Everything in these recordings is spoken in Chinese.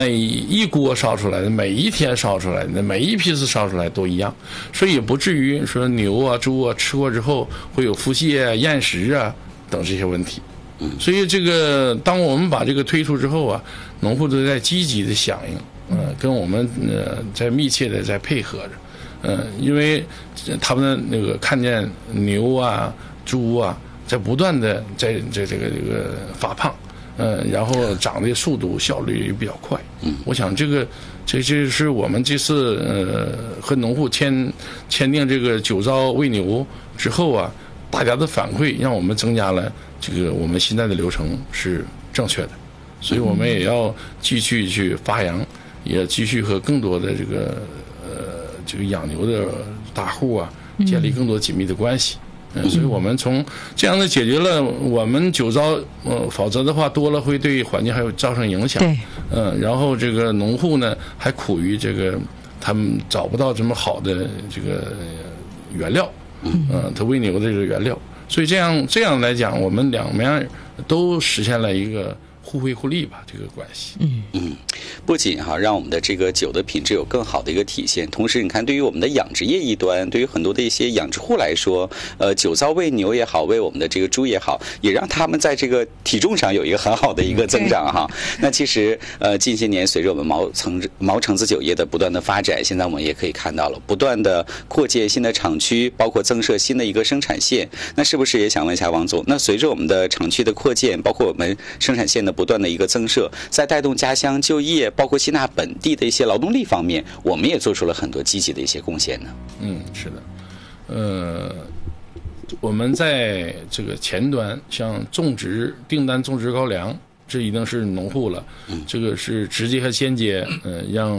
每一锅烧出来的，每一天烧出来的，每一批次烧出来都一样，所以也不至于说牛啊、猪啊吃过之后会有腹泻啊、厌食啊等这些问题。所以这个当我们把这个推出之后啊，农户都在积极的响应，跟我们在密切的在配合着，因为他们那个看见牛啊、猪啊在不断的在这个发胖。然后长的速度效率也比较快。我想这是我们这次和农户签订这个酒糟喂牛之后啊，大家的反馈让我们增加了这个我们现在的流程是正确的，所以我们也要继续去发扬，也继续和更多的这个养牛的大户啊建立更多紧密的关系。所以我们从这样的解决了我们酒糟，否则的话多了会对环境还有造成影响。 对， 然后这个农户呢还苦于这个他们找不到这么好的这个原料，他喂牛的这个原料，所以这样来讲，我们两面都实现了一个互惠互利吧，这个关系。 不仅让我们的这个酒的品质有更好的一个体现，同时你看对于我们的养殖业一端，对于很多的一些养殖户来说，酒糟喂牛也好，喂我们的这个猪也好，也让他们在这个体重上有一个很好的一个增长哈。那其实近些年随着我们毛橙子酒业的不断的发展，现在我们也可以看到了不断的扩建新的厂区，包括增设新的一个生产线。那是不是也想问一下王总，那随着我们的厂区的扩建，包括我们生产线的不断的一个增设，在带动家乡就业，包括吸纳本地的一些劳动力方面，我们也做出了很多积极的一些贡献呢？ 是的，我们在这个前端，像订单种植高粱，这已经是农户了，这个是直接和间接，让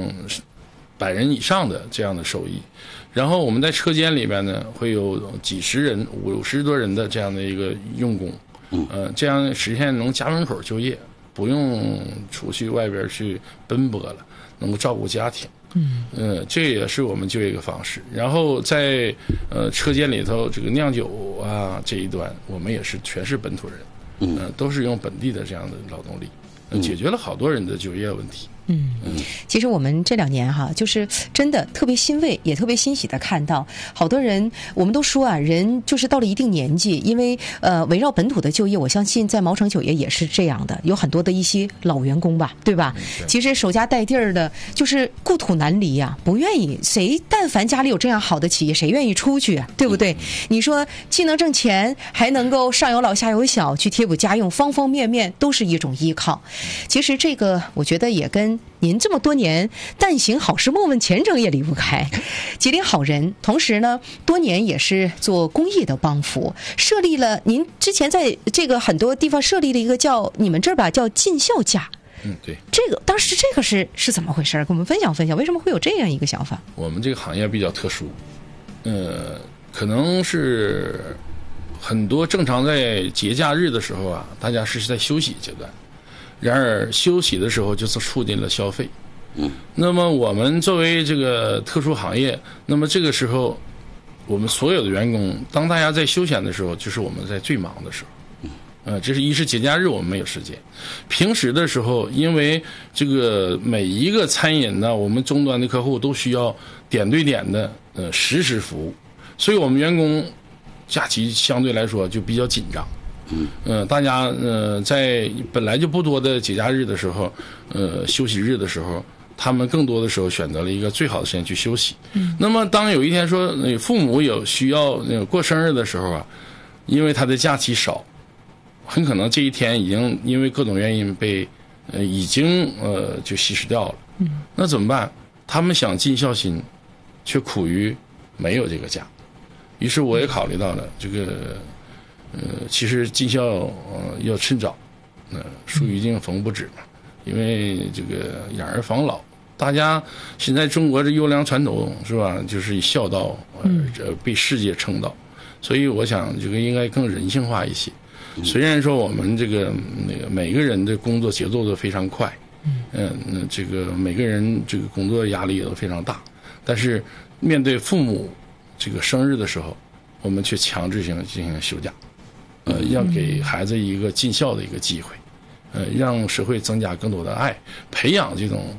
100人以上的这样的收益。然后我们在车间里边呢，会有几十人、50多人的这样的一个用工，这样实现能家门口就业。不用出去外边去奔波了，能够照顾家庭。这也是我们就业一个方式。然后在车间里头，这个酿酒啊这一端，我们也是全是本土人，都是用本地的这样的劳动力，解决了好多人的就业问题。 其实我们这2年就是真的特别欣慰，也特别欣喜的看到好多人，我们都说啊，人就是到了一定年纪，因为围绕本土的就业，我相信在毛橙酒业也是这样的，有很多的一些老员工吧，对吧？其实守家带地儿的，就是故土难离啊，不愿意。谁但凡家里有这样好的企业，谁愿意出去啊？对不对？你说既能挣钱，还能够上有老下有小，去贴补家用，方方面面都是一种依靠。其实这个我觉得也跟您这么多年但行好事莫问前程也离不开，吉林好人。同时呢，多年也是做公益的帮扶，设立了您之前在这个很多地方设立了一个叫你们这儿吧叫尽孝假。 对， 这个当时这个是怎么回事？跟我们分享分享，为什么会有这样一个想法？ 我们这个行业比较特殊，可能是很多正常在节假日的时候啊，大家是在休息阶段。然而休息的时候就是促进了消费。那么我们作为这个特殊行业，那么这个时候我们所有的员工，当大家在休闲的时候，就是我们在最忙的时候。这是节假日我们没有时间。平时的时候，因为这个每一个餐饮呢，我们终端的客户都需要点对点的实时服务，所以我们员工假期相对来说就比较紧张。大家在本来就不多的节假日的时候，休息日的时候，他们更多的时候选择了一个最好的时间去休息。那么当有一天说父母有需要过生日的时候啊，因为他的假期少，很可能这一天已经因为各种原因被已经就稀释掉了。那怎么办？他们想尽孝心，却苦于没有这个假。于是我也考虑到了这个。其实尽孝要趁早，树欲静风不止嘛。因为这个养儿防老，大家现在中国这优良传统是吧？就是以孝道被世界称道，所以我想这个应该更人性化一些。虽然说我们这个每个人的工作节奏都非常快，这个每个人这个工作压力也都非常大，但是面对父母这个生日的时候，我们却强制性进行休假。要给孩子一个尽孝的一个机会，让社会增加更多的爱，培养这种